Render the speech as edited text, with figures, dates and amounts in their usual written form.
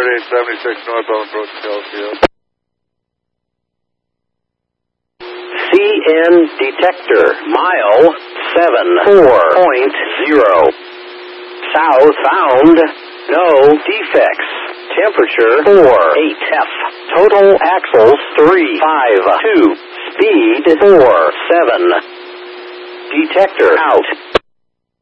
3876 northbound approach Califield. CN detector, mile 74.0. Southbound, no defects. Temperature 48F. Total axles 352. Speed 47. Detector out.